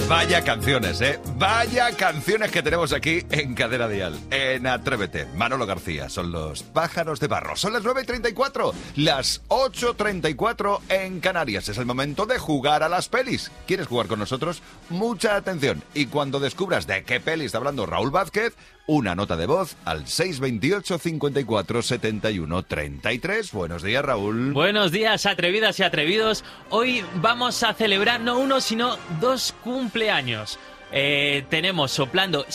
Vaya canciones, ¿eh? Vaya canciones que tenemos aquí en Cadena Dial, en Atrévete. Manolo García, son los Pájaros de Barro. Son las 9:34, las 8:34 en Canarias. Es el momento de jugar a las pelis. ¿Quieres jugar con nosotros? Mucha atención. Y cuando descubras de qué peli está hablando Raúl Vázquez, una nota de voz al 628 54 71 33. Buenos días, Raúl. Buenos días, atrevidas y atrevidos. Hoy vamos a celebrar no uno, sino dos cumpleaños. Tenemos soplando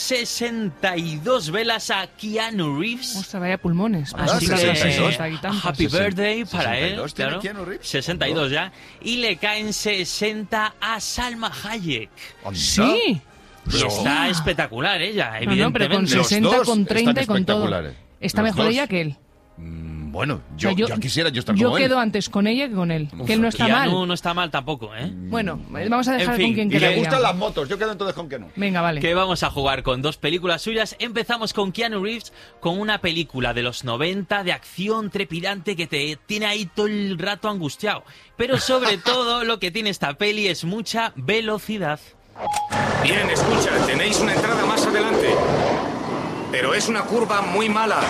62 velas a Keanu Reeves. Ostras, vaya pulmones. Así que 62. Happy birthday para él. 62 tiene Claro. Keanu Reeves. 62 ya. Y le caen 60 a Salma Hayek. Anda. Sí. Y está espectacular ella, No, evidentemente. no, pero con Los 60, dos con 30 y están con todo. espectaculares. Está Los mejor dos. ella que él. Bueno, yo, O sea, yo quisiera yo estar yo como él. quedo antes con ella que con él. Que él no está Keanu mal. no está mal tampoco, ¿eh? Bueno, vamos a dejar En fin, con quien Y le quede. gustan las motos, yo quedo entonces con que no. Venga, vale. Que vamos a jugar con dos películas suyas. Empezamos con Keanu Reeves, con una película de los 90 de acción trepidante que te tiene ahí todo el rato angustiado. Pero sobre todo lo que tiene esta peli es mucha velocidad. Bien, escucha, tenéis una entrada más adelante. Pero es una curva muy mala.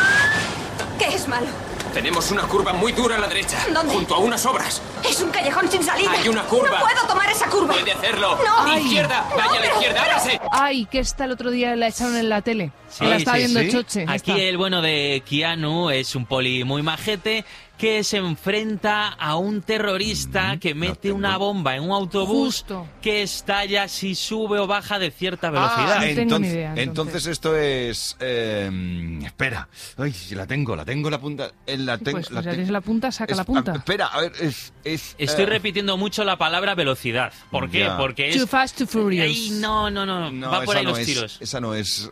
¿Qué es malo? Tenemos una curva muy dura a la derecha. ¿Dónde? Junto a unas obras. Es un callejón sin salida. Hay una curva. No puedo tomar esa curva. Puede hacerlo. No. Ay. Izquierda, No, vaya a la pero- izquierda, ábrase. Ay, que esta el otro día la echaron en la tele. Sí, la estaba sí, viendo sí. Choche. Aquí esta. el bueno de Keanu es un poli muy majete que se enfrenta a un terrorista que mete tengo- una bomba en un autobús Justo. que estalla si sube o baja de cierta velocidad. no tengo entonces, ni idea, entonces esto es... espera. Ay, la tengo la punta. Pues ya tienes la punta, saca la es- punta. espera, a ver, Estoy repitiendo mucho la palabra velocidad. ¿Por qué? Ya. Porque es... Too fast, too furious. Ay, no. No, Va por esa ahí no los es, tiros. Esa no es...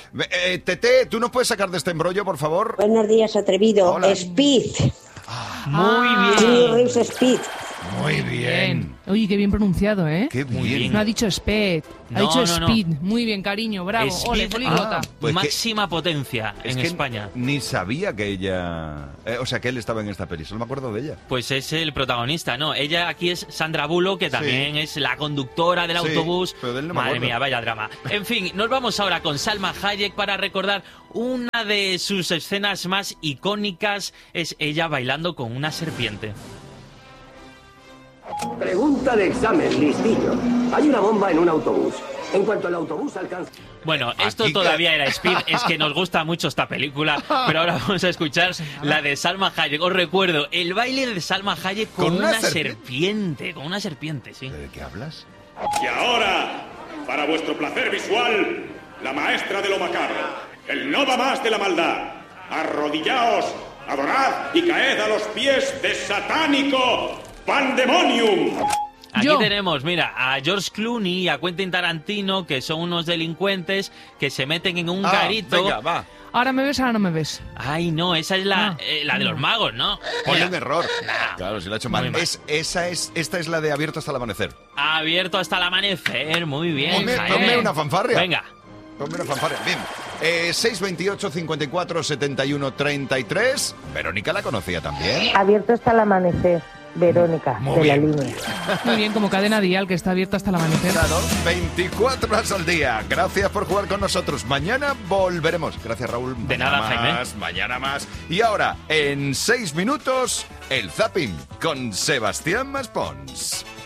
Tete, ¿tú nos puedes sacar de este embrollo, por favor? Buenos días, atrevido. Hola. Speed. Muy Keanu bien. Reeves Speed. Muy bien. Oye, qué bien pronunciado, ¿eh? Qué Muy bien. bien. No ha dicho speed, ha No, dicho no, no. speed. Muy bien, cariño, bravo. Ole, Speed, poliglota. Pues que- máxima potencia Es en que España. ni sabía que ella... o sea, que él estaba en esta peli. Solo me acuerdo de ella. Pues es el protagonista, ¿no? Ella aquí es Sandra Bullock, que también es la conductora del Sí, autobús. pero de él no me Madre acuerdo. mía, vaya drama. En fin, nos vamos ahora con Salma Hayek para recordar una de sus escenas más icónicas. Es ella bailando con una serpiente. Pregunta de examen, listillo. Hay una bomba en un autobús. En cuanto el autobús alcanza... Bueno, esto Aquí todavía era Speed, es que nos gusta mucho esta película, pero ahora vamos a escuchar la de Salma Hayek. Os recuerdo, el baile de Salma Hayek con ¿Con una una serpiente? serpiente, con una serpiente, sí. ¿De qué hablas? Y ahora, para vuestro placer visual, la maestra de lo macabro, el no va más de la maldad. Arrodillaos, adorad y caed a los pies de satánico Pandemonium. Aquí Yo. tenemos, mira, a George Clooney y a Quentin Tarantino, que son unos delincuentes que se meten en un garito. Venga, va. Ahora me ves, ahora no me ves. Ay, no, esa es la, Ah. la de los magos, ¿no? Pon Mira, un error. Claro, si lo ha hecho mal. Muy mal. Esta es la de Abierto hasta el amanecer. abierto hasta el amanecer, muy bien. Jaime. Ponme una fanfarria. Venga. Ponme una fanfarria. Bien. 628 54 71 33. Verónica la conocía también. Abierto hasta el amanecer. Verónica, Muy de bien. la línea. Muy bien, como cadena dial que está abierta hasta el amanecer. Claro, 24 horas al día. Gracias por jugar con nosotros. Mañana volveremos. Gracias, Raúl. De nada, más, mañana más. Y ahora, en 6 minutos, el Zapping con Sebastián Maspons.